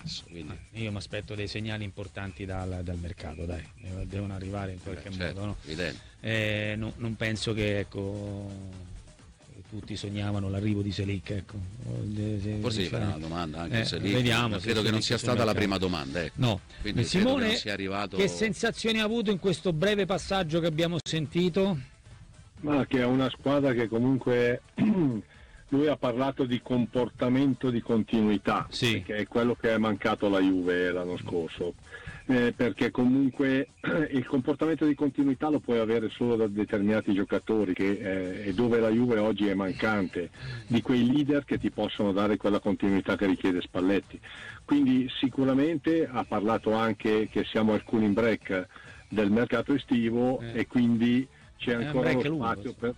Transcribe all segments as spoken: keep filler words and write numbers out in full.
basso. Quindi... Io mi aspetto dei segnali importanti dal, dal mercato, dai, devono arrivare in qualche Beh, certo, modo. No? Evidente. Eh, no, non penso che ecco, tutti sognavano l'arrivo di Selic. Ecco. Forse gli farà una domanda anche eh, Selic. Vediamo. Credo che non sia stata la prima domanda. Ecco. No. Quindi Simone, che, non sia arrivato... che sensazioni ha avuto in questo breve passaggio che abbiamo sentito? Ma che è una squadra che comunque lui ha parlato di comportamento di continuità, sì. che è quello che è mancato alla Juve l'anno scorso, eh, perché comunque eh, il comportamento di continuità lo puoi avere solo da determinati giocatori che, eh, e dove la Juve oggi è mancante di quei leader che ti possono dare quella continuità che richiede Spalletti. Quindi sicuramente ha parlato anche che siamo al cooling break del mercato estivo eh. e quindi c'è ancora lo spazio per...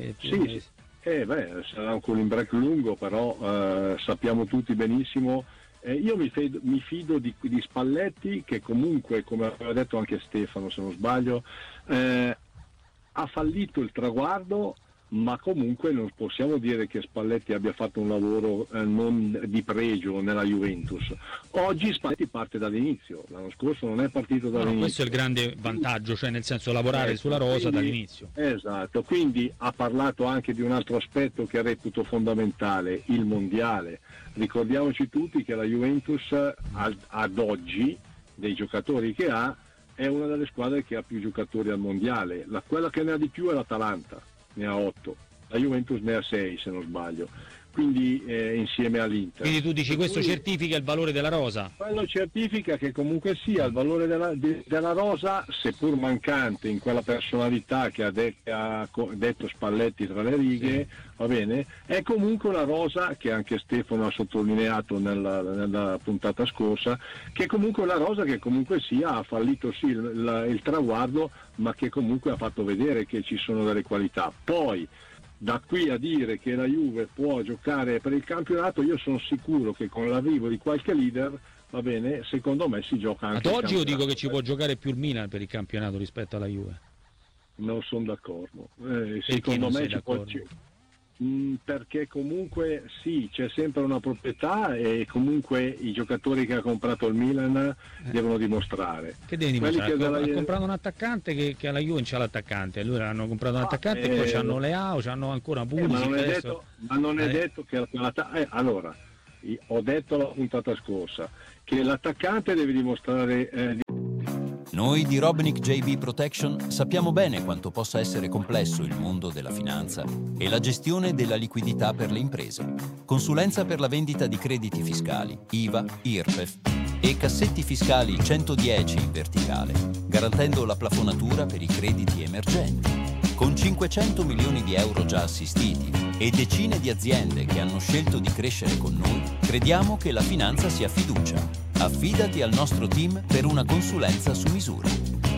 Sì, eh, beh, sarà un cooling break lungo, però eh, sappiamo tutti benissimo, eh, io mi fido, mi fido di, di Spalletti che comunque, come aveva detto anche Stefano se non sbaglio, eh, ha fallito il traguardo, ma comunque non possiamo dire che Spalletti abbia fatto un lavoro eh, non di pregio nella Juventus. Oggi Spalletti parte dall'inizio, l'anno scorso non è partito dall'inizio. No, questo è il grande vantaggio, cioè nel senso lavorare eh, sulla rosa quindi, dall'inizio. Esatto, quindi ha parlato anche di un altro aspetto che reputo fondamentale, il mondiale. Ricordiamoci tutti che la Juventus ad, ad oggi, dei giocatori che ha, è una delle squadre che ha più giocatori al mondiale. La, quella che ne ha di più è l'Atalanta, ne ha otto, la Juventus ne ha sei se non sbaglio, quindi eh, insieme all'Inter. Quindi tu dici questo quindi, certifica il valore della rosa? Quello certifica che comunque sia il valore della, de, della rosa, seppur mancante in quella personalità che ha, de, che ha detto Spalletti tra le righe, sì. Va bene, è comunque una rosa che anche Stefano ha sottolineato nella, nella puntata scorsa, che è comunque una rosa che comunque sia ha fallito sì il, il, il traguardo, ma che comunque ha fatto vedere che ci sono delle qualità. Poi da qui a dire che la Juve può giocare per il campionato, io sono sicuro che con l'arrivo di qualche leader, va bene, secondo me si gioca anche. Ad oggi io dico che ci può giocare più il Milan per il campionato rispetto alla Juve. Non sono d'accordo. Eh, secondo me ci può, ci, mh, perché comunque sì, c'è sempre una proprietà e comunque i giocatori che ha comprato il Milan eh. devono dimostrare. Che devi dimostrare? Che della... Ha comprato un attaccante che, che alla Juve non c'ha l'attaccante, allora hanno comprato un attaccante ah, e poi eh, hanno Leao, c'hanno ancora Pulisic. Eh, ma non è adesso... detto, ma non è eh. detto che la, eh, allora ho detto la puntata scorsa che l'attaccante deve dimostrare eh, di... Noi di Robinic J V Protection sappiamo bene quanto possa essere complesso il mondo della finanza e la gestione della liquidità per le imprese. Consulenza per la vendita di crediti fiscali, I V A, I R P E F e cassetti fiscali centodieci in verticale, garantendo la plafonatura per i crediti emergenti. Con cinquecento milioni di euro già assistiti e decine di aziende che hanno scelto di crescere con noi, crediamo che la finanza sia fiducia. Affidati al nostro team per una consulenza su misura.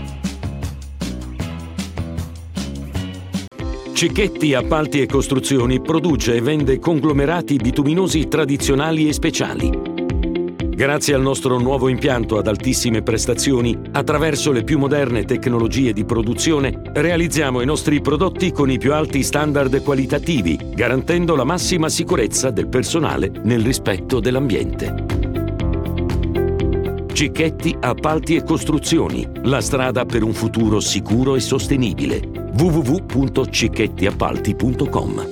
Cicchetti Appalti e Costruzioni produce e vende conglomerati bituminosi tradizionali e speciali. Grazie al nostro nuovo impianto ad altissime prestazioni, attraverso le più moderne tecnologie di produzione, realizziamo i nostri prodotti con i più alti standard qualitativi, garantendo la massima sicurezza del personale nel rispetto dell'ambiente. Cicchetti Appalti e Costruzioni, la strada per un futuro sicuro e sostenibile. w w w punto cicchetti appalti punto com.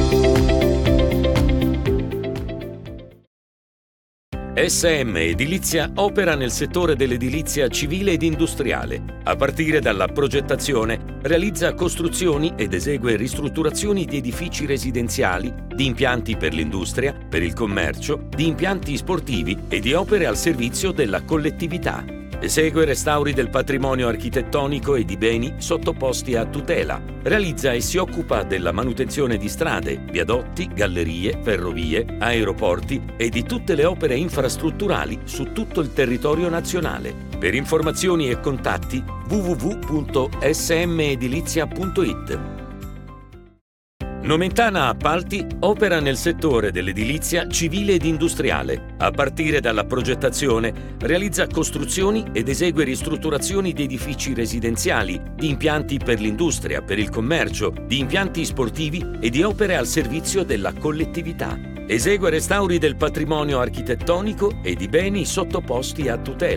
S M Edilizia opera nel settore dell'edilizia civile ed industriale. A partire dalla progettazione, realizza costruzioni ed esegue ristrutturazioni di edifici residenziali, di impianti per l'industria, per il commercio, di impianti sportivi e di opere al servizio della collettività. Esegue restauri del patrimonio architettonico e di beni sottoposti a tutela. Realizza e si occupa della manutenzione di strade, viadotti, gallerie, ferrovie, aeroporti e di tutte le opere infrastrutturali su tutto il territorio nazionale. Per informazioni e contatti w w w punto s m edilizia punto i t. Nomentana Appalti opera nel settore dell'edilizia civile ed industriale. A partire dalla progettazione, realizza costruzioni ed esegue ristrutturazioni di edifici residenziali, di impianti per l'industria, per il commercio, di impianti sportivi e di opere al servizio della collettività. Esegue restauri del patrimonio architettonico e di beni sottoposti a tutela.